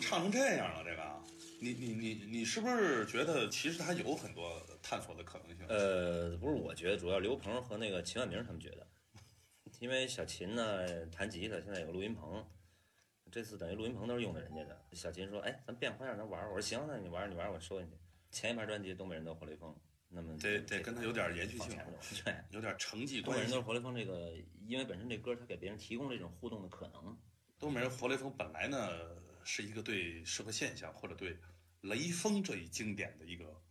唱成这样了，这个，你是不是觉得其实它有很多探索的可能性？ 不是，我觉得主要刘鹏和那个秦万明他们觉得，因为小秦呢弹吉他，现在有个录音棚，这次等于录音棚都是用的人家的。小秦说：“哎，咱变换让他玩。”我说：“行，那你玩，我收进去。”前一盘专辑《东北人都活雷锋》，那么这跟他有点延续性， 对， 有点成绩关系。东北人都是活雷锋这个，因为本身这歌它给别人提供这种互动的可能。 东北人活雷锋本来呢是一个对社会现象或者对雷锋这一经典的一个